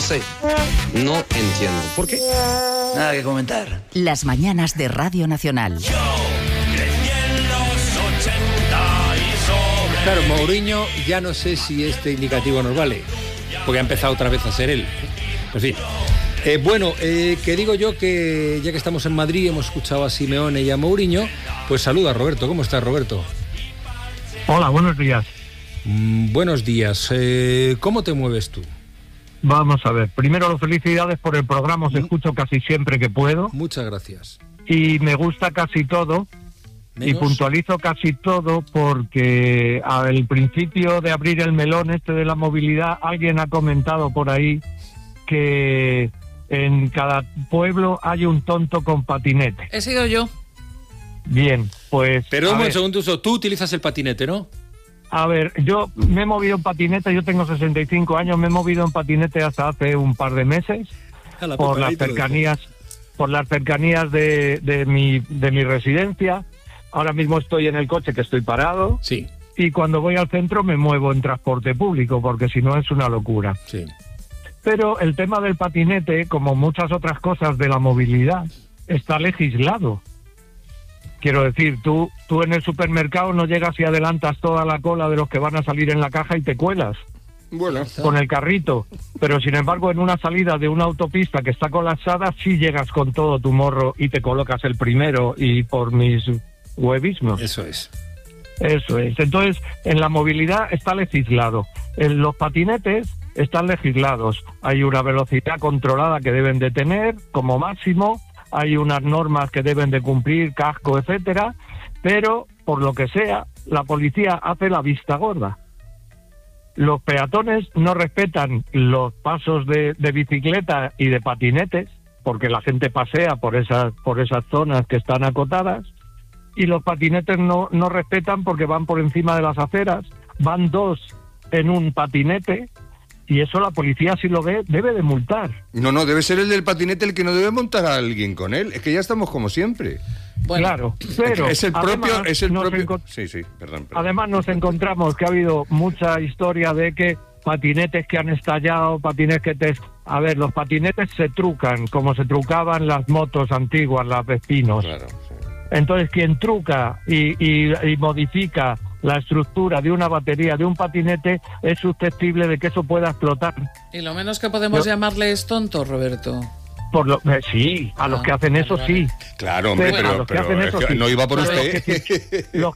sé, no entiendo. ¿Por qué? Nada que comentar. Las mañanas de Radio Nacional. Claro, Mourinho, ya no sé si este indicativo nos vale, porque ha empezado otra vez a ser él. En fin. Que digo yo que ya que estamos en Madrid, hemos escuchado a Simeone y a Mourinho, pues saluda a Roberto. ¿Cómo estás, Roberto? Hola, buenos días. Buenos días. ¿Cómo te mueves tú? Vamos a ver. Primero, felicidades por el programa. Os escucho casi siempre que puedo. Muchas gracias. Y me gusta casi todo. ¿Menos? Y puntualizo casi todo porque al principio de abrir el melón de la movilidad, alguien ha comentado por ahí que en cada pueblo hay un tonto con patinete. He sido yo. Bien, pues... Pero un segundo, tú utilizas el patinete, ¿no? A ver, yo me he movido en patinete, yo tengo 65 años, me he movido en patinete hasta hace un par de meses por las cercanías de mi residencia. Ahora mismo estoy en el coche, que estoy parado. Sí. Y cuando voy al centro me muevo en transporte público, porque si no es una locura. Sí. Pero el tema del patinete, como muchas otras cosas de la movilidad, está legislado. Quiero decir, tú en el supermercado no llegas y adelantas toda la cola de los que van a salir en la caja y te cuelas. Bueno, con el carrito, pero sin embargo en una salida de una autopista que está colapsada sí llegas con todo tu morro y te colocas el primero y por mis huevismos. Eso es. Entonces, en la movilidad está legislado. En los patinetes están legislados. Hay una velocidad controlada que deben de tener como máximo, hay unas normas que deben de cumplir, casco, etcétera, pero por lo que sea, la policía hace la vista gorda. Los peatones no respetan los pasos de bicicleta y de patinetes, porque la gente pasea por esas zonas que están acotadas, y los patinetes no respetan porque van por encima de las aceras, van dos en un patinete, y eso la policía, si lo ve, debe de multar. No, debe ser el del patinete el que no debe montar a alguien con él. Es que ya estamos como siempre. Bueno, claro, pero es el propio. Perdón. Además nos encontramos que ha habido mucha historia de que patinetes que han estallado, a ver, los patinetes se trucan como se trucaban las motos antiguas, las Vespinos. Claro, sí. Entonces quien truca y modifica la estructura de una batería de un patinete es susceptible de que eso pueda explotar. Y lo menos que podemos llamarle es tonto, Roberto. Sí, a los que hacen eso sí. Claro, hombre, pero no iba por usted. Los